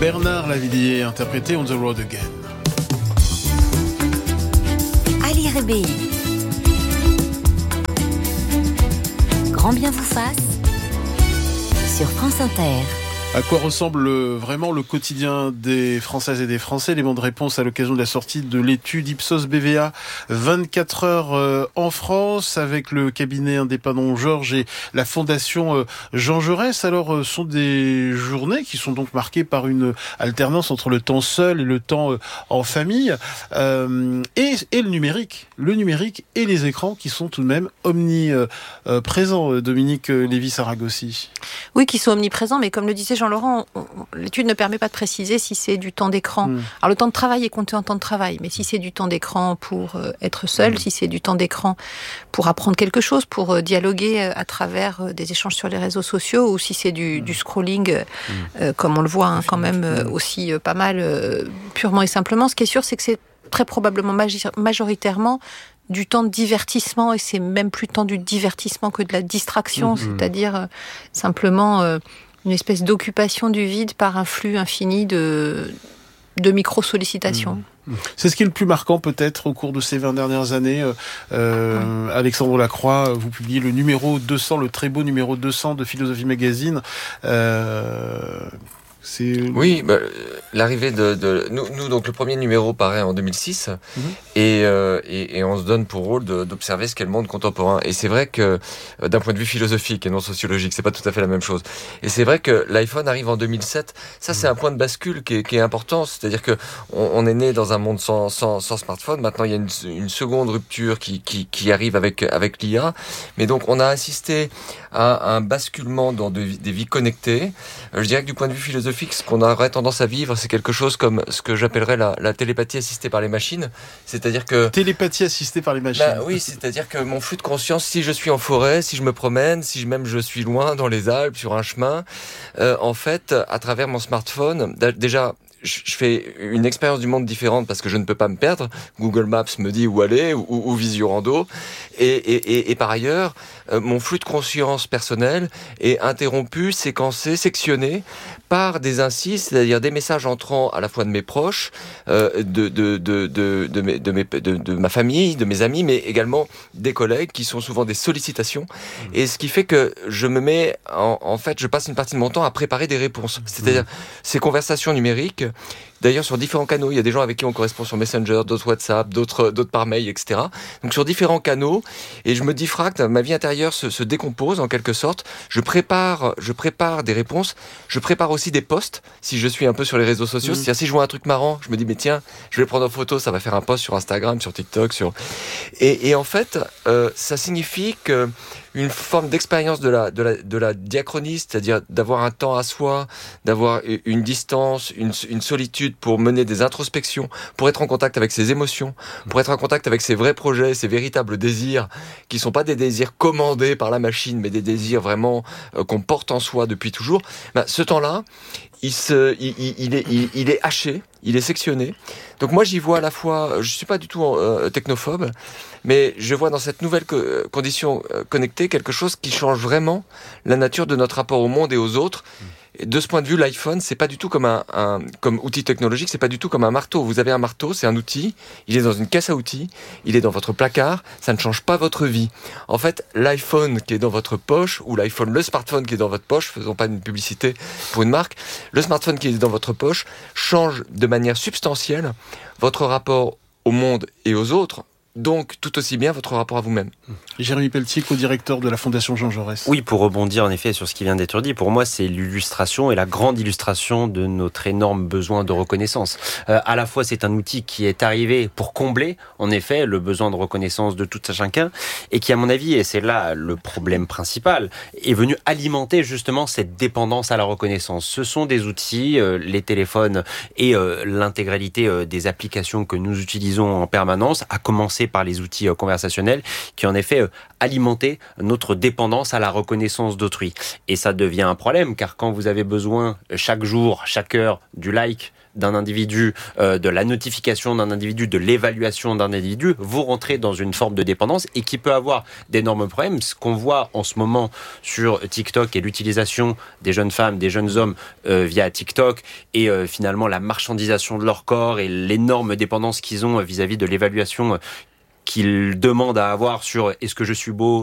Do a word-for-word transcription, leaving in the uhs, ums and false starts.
Bernard Lavilliers, interprété On the Road Again. Ali Rebéi. Grand bien vous fasse sur France Inter. À quoi ressemble vraiment le quotidien des Françaises et des Français? Élément de réponse à l'occasion de la sortie de l'étude Ipsos B V A vingt-quatre heures en France avec le cabinet indépendant Georges et la fondation Jean Jaurès. Alors, ce sont des journées qui sont donc marquées par une alternance entre le temps seul et le temps en famille euh, et, et le numérique. Le numérique et les écrans qui sont tout de même omniprésents. Dominique Lévy-Saragossi. Oui, qui sont omniprésents, mais comme le disait Jean-Laurent, on, l'étude ne permet pas de préciser si c'est du temps d'écran. Mmh. Alors le temps de travail est compté en temps de travail, mais si c'est du temps d'écran pour euh, être seul, mmh. si c'est du temps d'écran pour apprendre quelque chose, pour euh, dialoguer euh, à travers euh, des échanges sur les réseaux sociaux, ou si c'est du, mmh. du scrolling, euh, mmh. euh, comme on le voit hein, quand même euh, aussi euh, pas mal, euh, purement et simplement. Ce qui est sûr, c'est que c'est très probablement majoritairement du temps de divertissement, et c'est même plus temps du divertissement que de la distraction, mmh. c'est-à-dire euh, simplement euh, une espèce d'occupation du vide par un flux infini de, de micro-sollicitations. Mmh. C'est ce qui est le plus marquant peut-être au cours de ces vingt dernières années. Euh, euh, ouais. Alexandre Lacroix, vous publiez le numéro deux cents, le très beau numéro deux cents de Philosophie Magazine. Euh, C'est... Oui, bah, l'arrivée de, de nous, nous, donc le premier numéro paraît en deux mille six mmh. et, euh, et, et on se donne pour rôle de, d'observer ce qu'est le monde contemporain. Et c'est vrai que d'un point de vue philosophique et non sociologique, c'est pas tout à fait la même chose. Et c'est vrai que l'iPhone arrive en deux mille sept. Ça, mmh. c'est un point de bascule qui est, qui est important. C'est-à-dire que on, on est né dans un monde sans, sans, sans smartphone. Maintenant, il y a une, une seconde rupture qui, qui, qui arrive avec, avec l'I A. Mais donc, on a assisté à un basculement dans de, des vies connectées. Je dirais que du point de vue philosophique, ce qu'on aurait tendance à vivre, c'est quelque chose comme ce que j'appellerais la, la télépathie assistée par les machines. C'est-à-dire que... Télépathie assistée par les machines. Bah, oui, c'est-à-dire que mon flux de conscience, si je suis en forêt, si je me promène, si même je suis loin dans les Alpes, sur un chemin, euh, en fait, à travers mon smartphone, déjà... je fais une expérience du monde différente parce que je ne peux pas me perdre. Google Maps me dit où aller, ou, ou Visiorando. Et, et, et, et par ailleurs, euh, mon flux de conscience personnel est interrompu, séquencé, sectionné par des incises, c'est-à-dire des messages entrant à la fois de mes proches, euh, de, de, de, de, de, mes, de, mes, de, de ma famille, de mes amis, mais également des collègues qui sont souvent des sollicitations. Mmh. Et ce qui fait que je me mets, en, en fait, je passe une partie de mon temps à préparer des réponses. C'est-à-dire mmh. ces conversations numériques, d'ailleurs sur différents canaux. Il y a des gens avec qui on correspond sur Messenger, d'autres WhatsApp, d'autres, d'autres par mail, et cetera. Donc sur différents canaux, et je me diffracte, ma vie intérieure se, se décompose en quelque sorte. Je prépare, je prépare des réponses, je prépare aussi des posts, si je suis un peu sur les réseaux sociaux. Mmh. C'est-à-dire si je vois un truc marrant, je me dis mais tiens, je vais le prendre en photo, ça va faire un post sur Instagram, sur TikTok, sur... Et, et en fait, euh, ça signifie que une forme d'expérience de la, de la, de la diachronie, c'est-à-dire d'avoir un temps à soi, d'avoir une distance, une, une solitude pour mener des introspections, pour être en contact avec ses émotions, pour être en contact avec ses vrais projets, ses véritables désirs, qui sont pas des désirs commandés par la machine, mais des désirs vraiment euh, qu'on porte en soi depuis toujours. Ben, ce temps-là, il, se, il, il, il, est, il, il est haché, il est sectionné. Donc moi, j'y vois à la fois, je suis pas du tout euh, technophobe, mais je vois dans cette nouvelle co- condition euh, connectée quelque chose qui change vraiment la nature de notre rapport au monde et aux autres. Et de ce point de vue, l'iPhone, c'est pas du tout comme un, un comme outil technologique, c'est pas du tout comme un marteau. Vous avez un marteau, c'est un outil, il est dans une caisse à outils, il est dans votre placard, ça ne change pas votre vie. En fait, l'iPhone qui est dans votre poche, ou l'iPhone, le smartphone qui est dans votre poche, faisons pas une publicité pour une marque, le smartphone qui est dans votre poche change de manière substantielle votre rapport au monde et aux autres. Donc, tout aussi bien votre rapport à vous-même. Jérémy Pelletier, co-directeur de la Fondation Jean Jaurès. Oui, pour rebondir en effet sur ce qui vient d'être dit, pour moi, c'est l'illustration et la grande illustration de notre énorme besoin de reconnaissance. Euh, à la fois, c'est un outil qui est arrivé pour combler, en effet, le besoin de reconnaissance de tout un chacun, et qui, à mon avis, et c'est là le problème principal, est venu alimenter justement cette dépendance à la reconnaissance. Ce sont des outils, euh, les téléphones et euh, l'intégralité euh, des applications que nous utilisons en permanence, à commencer par les outils euh, conversationnels, qui en effet euh, alimenter notre dépendance à la reconnaissance d'autrui. Et ça devient un problème, car quand vous avez besoin chaque jour, chaque heure, du like d'un individu, euh, de la notification d'un individu, de l'évaluation d'un individu, vous rentrez dans une forme de dépendance et qui peut avoir d'énormes problèmes. Ce qu'on voit en ce moment sur TikTok et l'utilisation des jeunes femmes, des jeunes hommes euh, via TikTok et euh, finalement la marchandisation de leur corps et l'énorme dépendance qu'ils ont vis-à-vis de l'évaluation qu'ils demandent à avoir sur est-ce que je suis beau,